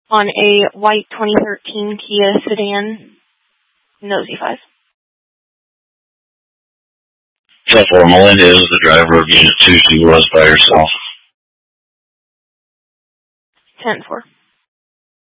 on a white 2013 Kia sedan, no Z5. 10-4, Melinda is the driver of Unit 2. She was by herself. 10-4.